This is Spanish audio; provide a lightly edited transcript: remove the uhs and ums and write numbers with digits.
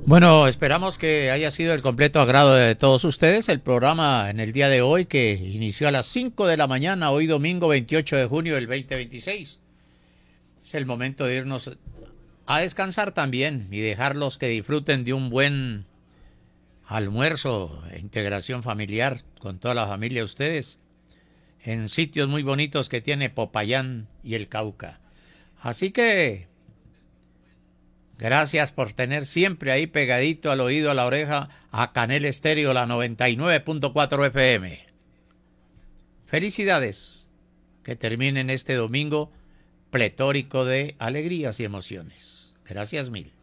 Bueno, esperamos que haya sido el completo agrado de todos ustedes el programa en el día de hoy que inició a las 5 de la mañana, hoy domingo 28 de junio del 2026. Es el momento de irnos a descansar también y dejarlos que disfruten de un buen almuerzo e integración familiar con toda la familia de ustedes en sitios muy bonitos que tiene Popayán y el Cauca. Así que gracias por tener siempre ahí pegadito al oído, a la oreja, a Canel Estéreo, la 99.4 FM. Felicidades. Que terminen este domingo pletórico de alegrías y emociones. Gracias mil.